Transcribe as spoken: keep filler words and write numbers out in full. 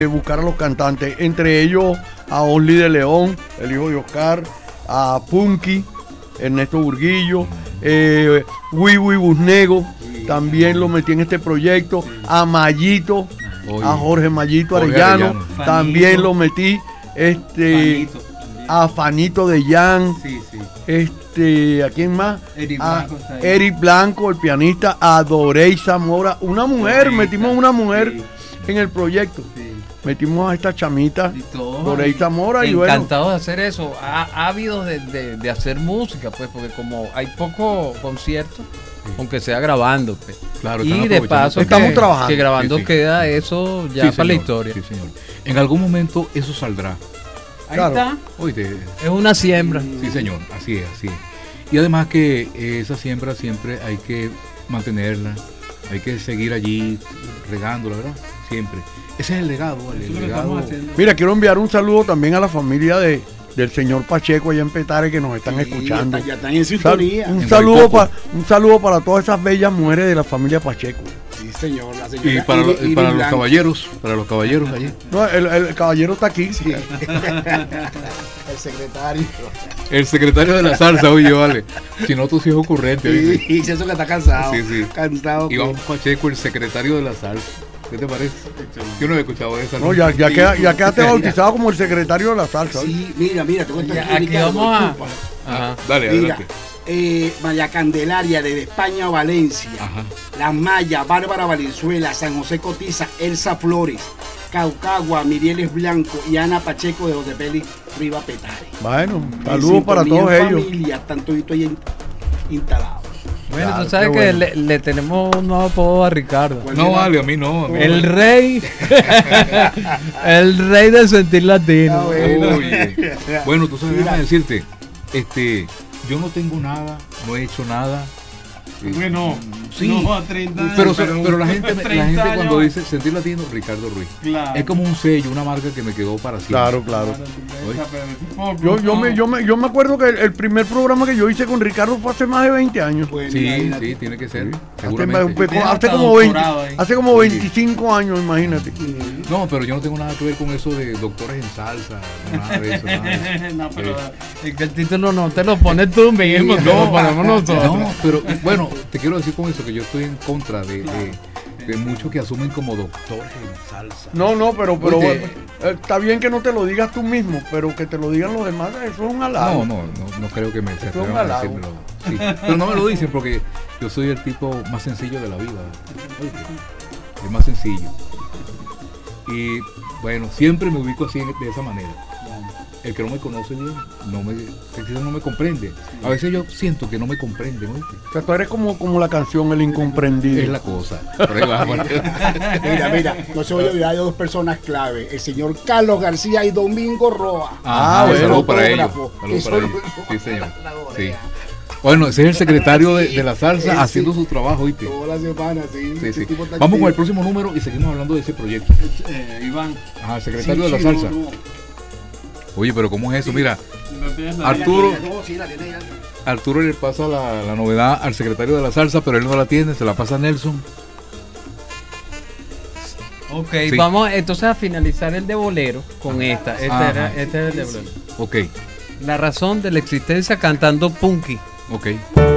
buscar a los cantantes, entre ellos a Only de León, el hijo de Oscar, a Punky, Ernesto Burguillo, eh, Wiwi Busnego, sí, también lo metí en este proyecto, sí. A Mayito, Oye. a Jorge Mayito Arellano, Arellano. también Fanito. lo metí, este, Fanito. a Fanito de Jan, sí, sí. este, ¿a quién más? Eric Blanco, a Eric Blanco, el pianista, a Dorey Zamora, una mujer, Dorey, metimos una mujer sí. en el proyecto. Sí. Metimos a esta chamita Dorey Zamora y bueno. Encantados de hacer eso, á, ávidos de, de, de hacer música, pues, porque como hay poco concierto, sí. aunque sea grabando, pues. Claro, y de paso estamos que, trabajando. Que grabando sí, sí. queda eso ya sí, para señor, la historia. Sí, señor. En algún momento eso saldrá. Ahí claro. está. Oíste, es una siembra. Sí, señor, así es, así es. Y además que esa siembra siempre hay que mantenerla, hay que seguir allí regándola, ¿verdad? Siempre. Ese es el legado, ¿vale? El legado. Mira, quiero enviar un saludo también a la familia de del señor Pacheco allá en Petare que nos están sí, escuchando. Ya están en sintonía. Un saludo para un saludo para todas esas bellas mujeres de la familia Pacheco. Sí, señor, la señora. Y para, y, y para los caballeros, para los caballeros allí. No, el, el caballero está aquí. Sí. El secretario. El secretario de la salsa, oye, vale. Si no, tú sí es ocurrente. Sí, y eso que está cansado. Sí, sí. Cansado. Iván Pacheco, el secretario de la salsa. ¿Qué te parece? Yo no he escuchado esa. No, ya, ya, queda, ya quedaste bautizado como el secretario de la salsa. Sí, mira, mira, te cuento aquí, aquí vamos a... Ajá. Dale, mira, adelante. Eh, María Candelaria desde España a Valencia. Ajá. La Maya, Bárbara Valenzuela, San José Cotiza, Elsa Flores, Caucagua, Mirieles Blanco y Ana Pacheco de Josepeli Riva Petare. Bueno, saludos para todos ellos. Familia, están toditos ahí instalados. Bueno, claro, tú sabes que bueno. le, le tenemos un nuevo apodo a Ricardo. No vale, a mí no. A mí el no. rey. El rey del sentir latino. Ah, bueno. Oye. Bueno, tú sabes, déjame decirte, este, yo no tengo nada, no he hecho nada. Bueno, sí, no a treinta años, pero, pero, pero la gente, la gente cuando dice sentir latino, Ricardo Ruiz. Claro. Es como un sello, una marca que me quedó para siempre. Claro, claro. Yo, yo, me, yo, me, yo me acuerdo que el, el primer programa que yo hice con Ricardo fue hace más de veinte años. Pues, sí, mira, sí, tiene que ser. Hace, hace, como veinte, hace como veinticinco años, imagínate. No, pero yo no tengo nada que ver con eso de doctores en salsa, nada de eso. Nada de eso. No, pero es que el título no te lo pones tú mismo, sí, no, lo ponemos nosotros. No, pero bueno, te quiero decir con eso que yo estoy en contra de, de, de muchos que asumen como doctores en salsa. No, no, pero, pero bueno, eh, está bien que no te lo digas tú mismo, pero que te lo digan los demás, eso es un halago. No, no, no, no creo que me se atrevan a decírmelo. Sí, pero no me lo dicen porque yo soy el tipo más sencillo de la vida. El más sencillo. Y bueno, siempre me ubico así de esa manera. El que no me conoce bien, no me, no me comprende. A veces yo siento que no me comprenden, ¿oíste? O sea, tú eres como, como la canción El Incomprendido. Es la cosa. Mira, mira, no se voy a olvidar de dos personas clave, el señor Carlos García y Domingo Roa. Ah, bueno, saludos para ellos. Saludos para ellos. Sí, señor. Sí. Bueno, ese es el secretario de, de la salsa sí, haciendo sí. su trabajo, ¿oíste? Toda la semana, sí. sí, sí. Vamos con el próximo número y seguimos hablando de ese proyecto. Eh, Iván. Ajá, el secretario sí, de la salsa. No, no. Oye, pero ¿cómo es eso? Mira, no Arturo, Arturo le pasa la, la novedad al secretario de la salsa, pero él no la tiene, se la pasa a Nelson. Ok, sí. Vamos entonces a finalizar el de bolero con esta. Este, Ajá. era, este es el de bolero. Ok. La razón de la existencia cantando Punky. Ok.